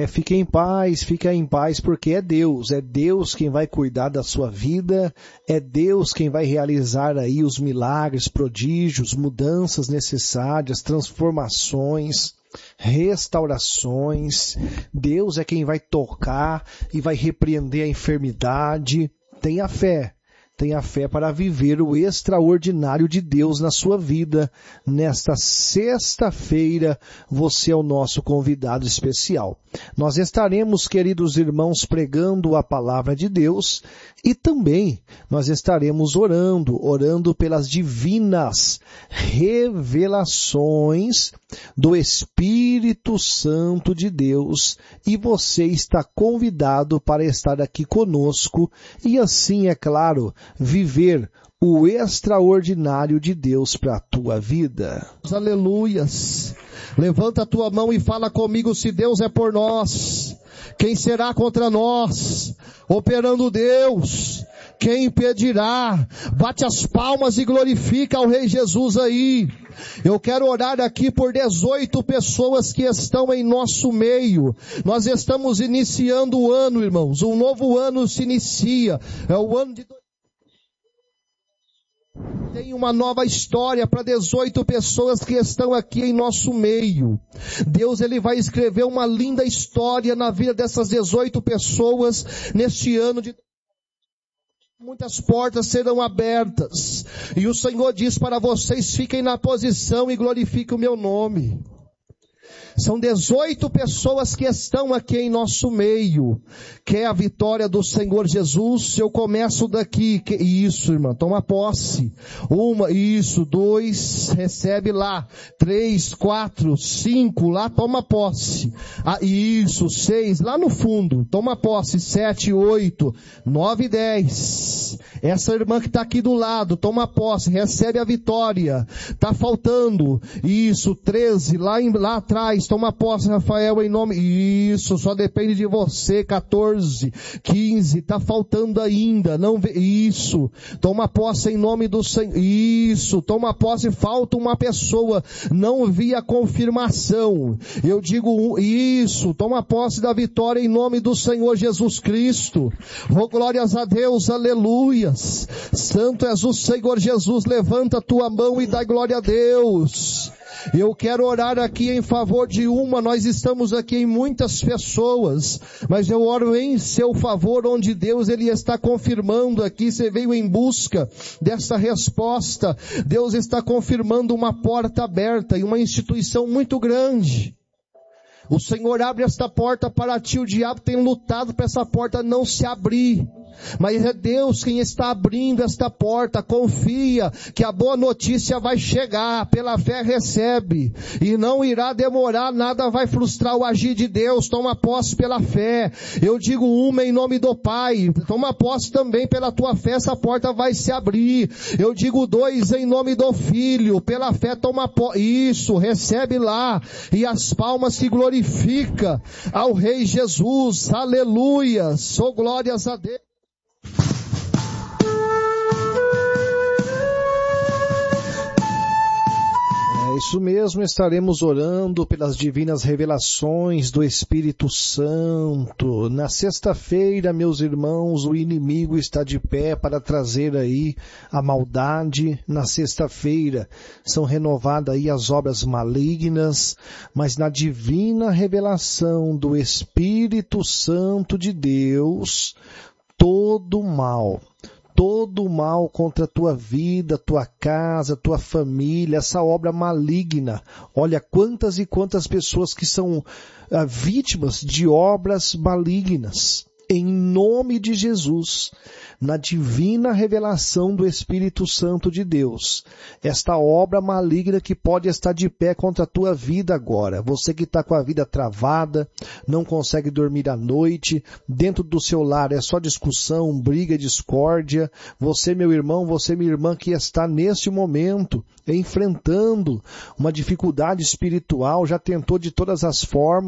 Fique em paz, porque é Deus quem vai cuidar da sua vida, é Deus quem vai realizar aí os milagres, prodígios, mudanças necessárias, transformações, restaurações. Deus é quem vai tocar e vai repreender a enfermidade. Tenha fé para viver o extraordinário de Deus na sua vida. Nesta sexta-feira, você é o nosso convidado especial. Nós estaremos, queridos irmãos, pregando a palavra de Deus e também nós estaremos orando pelas divinas revelações do Espírito Santo de Deus, e você está convidado para estar aqui conosco e assim, é claro, viver o extraordinário de Deus para a tua vida. Aleluias! Levanta a tua mão e fala comigo: se Deus é por nós, quem será contra nós? Operando Deus, quem impedirá? Bate as palmas e glorifica ao Rei Jesus aí. Eu quero orar aqui por 18 pessoas que estão em nosso meio. Nós estamos iniciando o ano, irmãos. Um novo ano se inicia. É o ano de... Tem uma nova história para 18 pessoas que estão aqui em nosso meio. Deus, Ele vai escrever uma linda história na vida dessas 18 pessoas neste ano de... Muitas portas serão abertas. E o Senhor diz para vocês: fiquem na posição e glorifiquem o meu nome. São 18 pessoas que estão aqui em nosso meio. Quer a vitória do Senhor Jesus? Eu começo daqui. Isso, irmã, toma posse. 1, isso, 2, recebe lá. 3, 4, 5, lá, toma posse. Isso, 6, lá no fundo, toma posse. 7, 8, 9, 10. Essa irmã que está aqui do lado, toma posse, recebe a vitória. Tá faltando. Isso, 13, lá atrás. Toma posse, Rafael, em nome... Isso, só depende de você. 14, 15, tá faltando ainda. Não vê... Isso, toma posse em nome do Senhor. Isso, toma posse, falta uma pessoa. Não vi a confirmação. Eu digo isso, toma posse da vitória em nome do Senhor Jesus Cristo. Oh, glórias a Deus, aleluias. Santo és o Senhor Jesus, levanta a tua mão e dá glória a Deus. Eu quero orar aqui em favor de nós estamos aqui em muitas pessoas, mas eu oro em seu favor, onde Deus, Ele está confirmando aqui, você veio em busca dessa resposta, Deus está confirmando uma porta aberta e uma instituição muito grande. O Senhor abre esta porta para ti, o diabo tem lutado para essa porta não se abrir. Mas é Deus quem está abrindo esta porta. Confia que a boa notícia vai chegar. Pela fé recebe. E não irá demorar, nada vai frustrar o agir de Deus. Toma posse pela fé. Eu digo em nome do Pai. Toma posse também pela tua fé. Essa porta vai se abrir. Eu digo 2 em nome do Filho. Pela fé toma posse. Isso, recebe lá. E as palmas se glorifica ao Rei Jesus. Aleluia. Sou glórias a Deus. É isso mesmo, estaremos orando pelas divinas revelações do Espírito Santo. Na sexta-feira, meus irmãos, o inimigo está de pé para trazer aí a maldade. Na sexta-feira são renovadas aí as obras malignas, mas na divina revelação do Espírito Santo de Deus, todo mal contra a tua vida, tua casa, tua família, essa obra maligna. Olha quantas e quantas pessoas que são vítimas de obras malignas. Em nome de Jesus, na divina revelação do Espírito Santo de Deus, esta obra maligna que pode estar de pé contra a tua vida agora, você que está com a vida travada, não consegue dormir à noite, dentro do seu lar é só discussão, briga, discórdia, você, meu irmão, você, minha irmã, que está neste momento enfrentando uma dificuldade espiritual, já tentou de todas as formas,